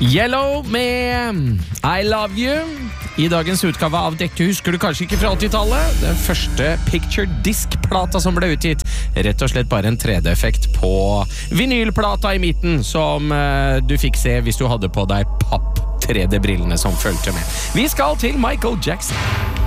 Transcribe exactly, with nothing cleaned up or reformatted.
Yellow med I Love You. I dagens utgave av Dekket husker du kanskje ikke fra åttitallet. Den første Picture Disc-plata som ble utgitt. Rett og slett bare en tre D-effekt på vinylplata i midten, som uh, du fikk se hvis du hadde på deg papp tre D-brillene som følte med. Vi skal til Michael Jackson.